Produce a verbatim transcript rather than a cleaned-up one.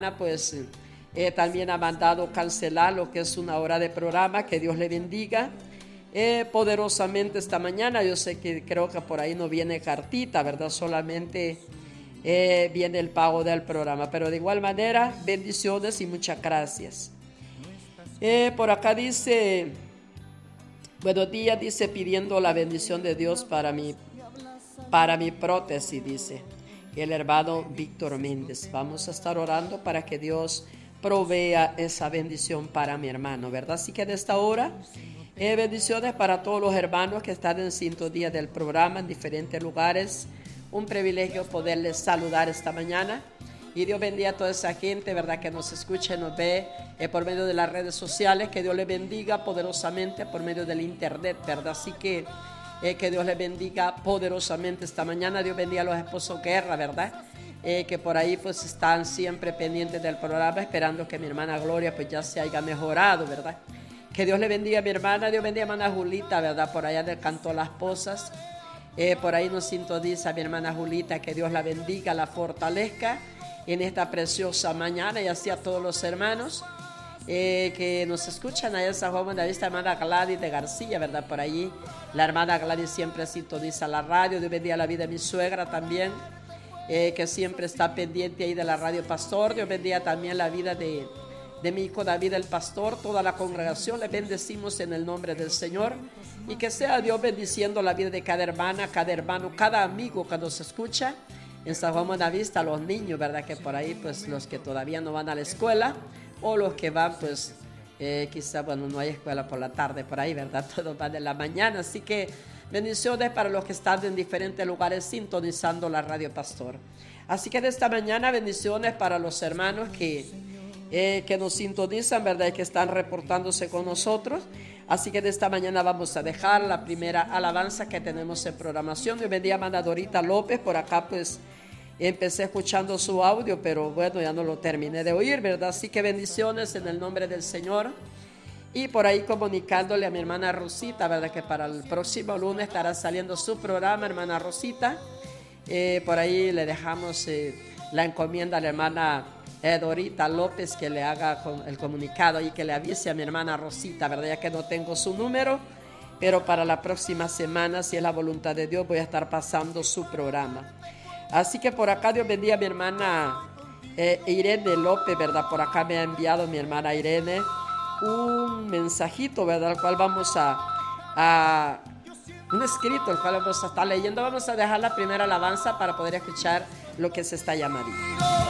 pues eh, también ha mandado cancelar lo que es una hora de programa. Que Dios le bendiga eh, poderosamente esta mañana. Yo sé que creo que por ahí no viene cartita, ¿verdad? Solamente eh, viene el pago del programa, pero de igual manera, bendiciones y muchas gracias. Eh, por acá dice, buenos días, dice, pidiendo la bendición de Dios para mi, para mi prótesis, dice el hermano Víctor Méndez. Vamos a estar orando para que Dios provea esa bendición para mi hermano, ¿verdad? Así que en esta hora, eh, bendiciones para todos los hermanos que están en sintonía del programa en diferentes lugares. Un privilegio poderles saludar esta mañana. Y Dios bendiga a toda esa gente, ¿verdad? Que nos escucha y nos ve eh, por medio de las redes sociales. Que Dios les bendiga poderosamente por medio del internet, ¿verdad? Así que Eh, que Dios les bendiga poderosamente esta mañana. Dios bendiga a los esposos Guerra, ¿verdad? Eh, que por ahí pues están siempre pendientes del programa, esperando que mi hermana Gloria pues ya se haya mejorado, ¿verdad? Que Dios le bendiga a mi hermana. Dios bendiga a mi hermana Julita, ¿verdad? Por allá del Canto Las Pozas. Eh, por ahí nos sintoniza mi hermana Julita. Que Dios la bendiga, la fortalezca en esta preciosa mañana, y así a todos los hermanos Eh, que nos escuchan allá en San Juan de la Vista, hermana Gladys de García, ¿verdad? Por allí la hermana Gladys siempre sintoniza la radio. Dios bendiga la vida de mi suegra también, eh, que siempre está pendiente ahí de la radio Pastor. Dios bendiga también la vida de, de mi hijo David el Pastor, toda la congregación. Le bendecimos en el nombre del Señor, y que sea Dios bendiciendo la vida de cada hermana, cada hermano, cada amigo que nos escucha en San Juan de la Vista, los niños, ¿verdad? Que por ahí pues los que todavía no van a la escuela, o los que van, pues, eh, quizá, bueno, no hay escuela por la tarde, por ahí, ¿verdad? Todos van en la mañana. Así que bendiciones para los que están en diferentes lugares sintonizando la radio Pastor. Así que de esta mañana, bendiciones para los hermanos que, eh, que nos sintonizan, ¿verdad? Y que están reportándose con nosotros. Así que de esta mañana vamos a dejar la primera alabanza que tenemos en programación. Dios bendiga a Amanda Dorita López. Por acá, pues, empecé escuchando su audio, pero bueno, ya no lo terminé de oír, ¿verdad? Así que bendiciones en el nombre del Señor. Y por ahí comunicándole a mi hermana Rosita, ¿verdad? Que para el próximo lunes estará saliendo su programa, hermana Rosita. Eh, por ahí le dejamos eh, la encomienda a la hermana eh, Dorita López, que le haga con el comunicado y que le avise a mi hermana Rosita, ¿verdad? Ya que no tengo su número, pero para la próxima semana, si es la voluntad de Dios, voy a estar pasando su programa. Así que por acá Dios bendiga a mi hermana eh, Irene López, ¿verdad? Por acá me ha enviado mi hermana Irene un mensajito, ¿verdad? El cual vamos a, a un escrito, el cual vamos a estar leyendo. Vamos a dejar la primera alabanza para poder escuchar lo que se está llamando.